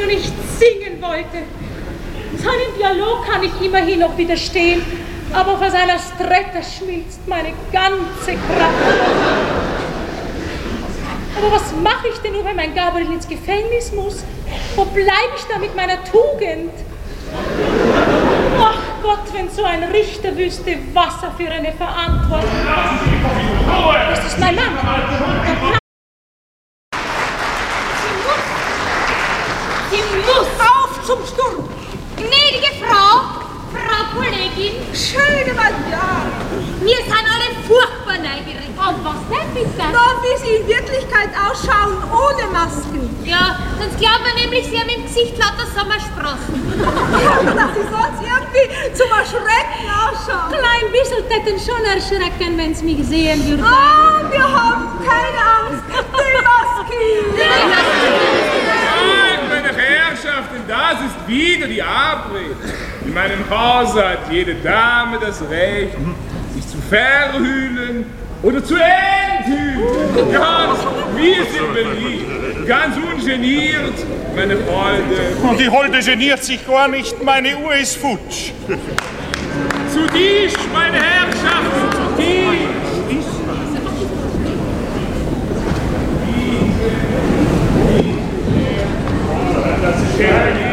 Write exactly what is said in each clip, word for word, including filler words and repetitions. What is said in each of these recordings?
nicht singen wollte. Seinem Dialog kann ich immerhin noch widerstehen, aber vor seiner Stretta schmilzt meine ganze Kraft. Aber was mache ich denn nur, wenn mein Gabriel ins Gefängnis muss? Wo bleibe ich da mit meiner Tugend? Ach Gott, wenn so ein Richter wüsste, was er für eine Verantwortung hat. Das ist mein Mann. Sie muss, sie muss auf zum Sturm. Gnädige Frau, Frau Kollegin. Schöne Madame. Wir sind alle furchtbar neugierig. Oh, was denn bitte? Na, wie Sie in Wirklichkeit ausschauen, ohne Masken. Ja, sonst glaubt man nämlich, Sie haben im Gesicht lauter Sommersprossen. Ja, dass Sie sonst irgendwie zum Erschrecken ausschauen. Klein bisschen täten schon erschrecken, wenn Sie mich sehen würden. Ah, wir haben keine Angst. Die Maske. Nein, meine Herrschaften, das ist wieder die Abrede. In meinem Hause hat jede Dame das Recht, sich zu verhüllen oder zu enthüllen. Ganz, wir sind beliebt, ganz ungeniert, meine Freunde. Und die Holde geniert sich gar nicht, meine Uhr ist futsch. Zu Tisch, meine Herrschaften, zu Tisch. Das ist schön.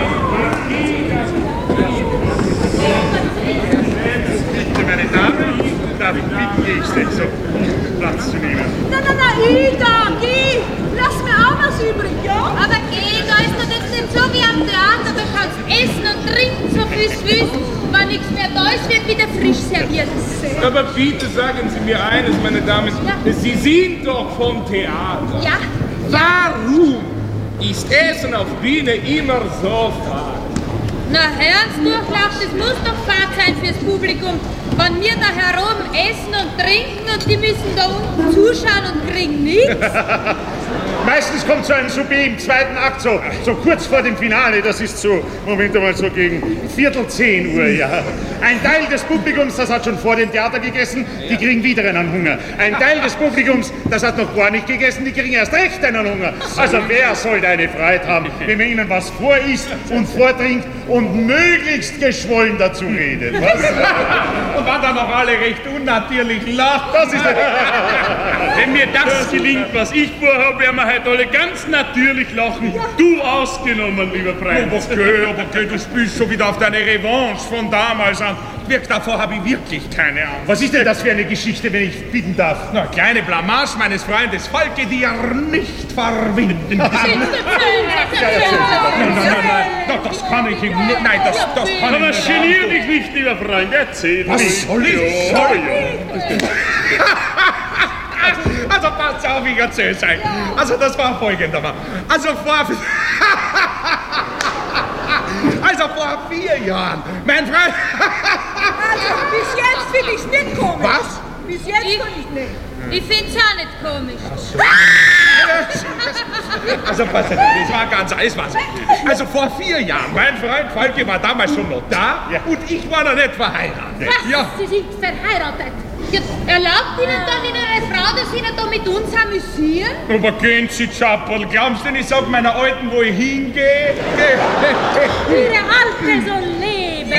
Bitte, meine Damen, darf ich bitten, ich so Platz zu nehmen. Na, na, na, Ida, geh. Lass mir auch was übrig, ja? Aber geh, da ist doch jetzt nicht so wie am Theater. Da kannst essen und trinken, so viel es willst. Wenn nichts mehr da ist, wird wieder frisch serviert. Aber bitte sagen Sie mir eines, meine Damen. Ja. Sie sind doch vom Theater. Ja. Warum ist Essen auf Bühne immer so fad? Na, Herrensdurchlauf, das muss doch fad sein fürs Publikum. Wenn wir da herum essen und trinken und die müssen da unten zuschauen und kriegen nichts. Meistens kommt so ein Souper im zweiten Akt, so, so kurz vor dem Finale, das ist so, Moment einmal, so gegen Viertel zehn Uhr, ja. Ein Teil des Publikums, das hat schon vor dem Theater gegessen, die kriegen wieder einen Hunger. Ein Teil des Publikums, das hat noch gar nicht gegessen, die kriegen erst recht einen Hunger. Also wer soll da eine Freiheit haben, wenn man ihnen was vorisst und vortrinkt und möglichst geschwollen dazu redet, was? Und dann dann noch alle recht unnatürlich lachen. Das ist Wenn mir das gelingt, was ich vorhabe, werden wir heute alle ganz natürlich lachen. Du ausgenommen, lieber Freund. Aber okay, aber okay, du spielst schon wieder auf deine Revanche von damals an. Wirkt davor habe ich wirklich keine Angst. Was ist denn das für eine Geschichte, wenn ich bitten darf? Na, kleine Blamage meines Freundes Falke, die er nicht verwinden kann. Nein, nein, nein, nein, das kann ich ihm nicht. Nein, das, das kann Aber ich nicht. genier dich nicht, lieber Freund, erzähl Was mich. soll ich Ja, sagen? ja. Also pass auf, ich erzähl's euch. Also das war folgendermaßen. Also vor... Also vor vier Jahren, mein Freund... Also, bis jetzt finde ich's nicht komisch. Was? Bis jetzt finde ich nicht. Ich find's auch nicht komisch. Also pass auf, das war ganz alles was. Also vor vier Jahren, mein Freund Falke war damals schon noch da Ja. und ich war noch nicht verheiratet. Was? Ja. Sie sind verheiratet. Ja, erlaubt Ihnen dann in eine Frau, dass Sie nicht da mit uns amüsieren? Aber gehen Sie, Chappel, glauben Sie denn, ich sag meiner Alten, wo ich hingehe? Ihre Alte soll leben.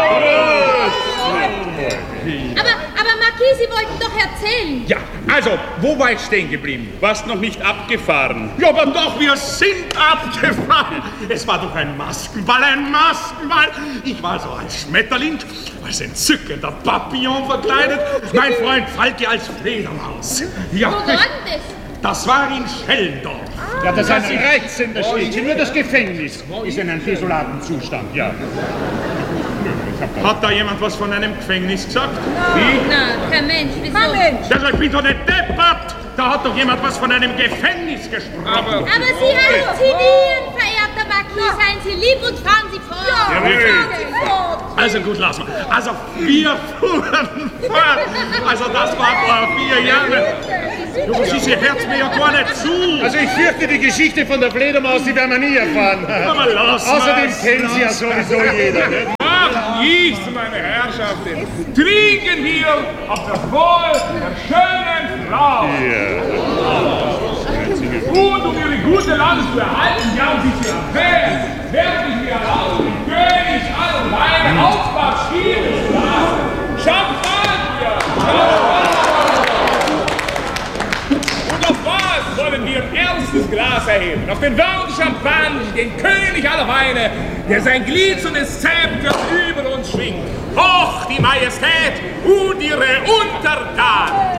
Aber, aber Marquis, Sie wollten doch erzählen. Ja, also, wo war ich stehen geblieben? Warst noch nicht abgefahren. Ja, aber doch, wir sind abgefahren. Es war doch ein Maskenball, ein Maskenball. Ich war so als Schmetterling, als entzückender Papillon verkleidet. Mein Freund Falke als Fledermaus. Ja, Wo war denn das? das war in Schellendorf. Ja, das ist ein reizender Schritt. Nur das Gefängnis ist in einem desolaten Zustand, ja. Hat da jemand was von einem Gefängnis gesagt? Na, kein Mensch, wieso? Kein Mensch. Also, ich bin doch nicht deppert. Da hat doch jemand was von einem Gefängnis gesprochen. Aber, Aber Sie halluzinieren, verehrter Marquis. Seien Sie lieb und fahren Sie fort. Ja, wirklich. Also gut, lass mal. Also wir fuhren fort. Also das war vor vier Jahren. Ja, was ist, ihr hört mir ja gar nicht zu. Also ich fürchte, die Geschichte von der Fledermaus, die werden wir nie erfahren. Aber lass Außerdem mal's, kennt sie ja lass sowieso jeder. Ne? ach, ich, meine Herrschaften, trinken wir auf das Wohl der schönen Frau. Und um ihre gute Lage zu erhalten, ja, um sie zu erfähren, werde ich mir erlauben, den König aller Weine Aufwach schieben zu lassen. Champagner! Champagner! Und auf was wollen wir ein erstes Glas erheben? Auf den Wort Champagne, den König aller Weine, der sein glitzerndes Zepter über uns schwingt. Hoch die Majestät und ihre Untertanen!